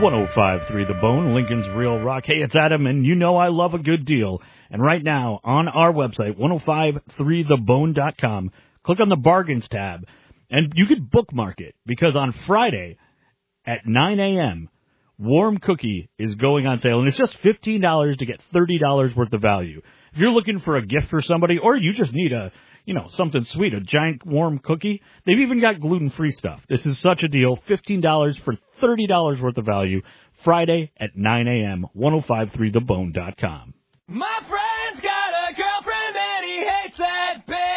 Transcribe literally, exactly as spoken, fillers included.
one oh five point three The Bone, Lincoln's Real Rock. Hey, it's Adam, and you know I love a good deal. And right now, on our website, ten fifty-three the bone dot com, click on the Bargains tab, and you can bookmark it, because on Friday at nine a.m., Warm Cookie is going on sale, and it's just fifteen dollars to get thirty dollars worth of value. If you're looking for a gift for somebody, or you just need a, you know, something sweet, a giant warm cookie, they've even got gluten-free stuff. This is such a deal, fifteen dollars for thirty dollars worth of value, Friday at nine a.m., ten fifty-three the bone dot com. My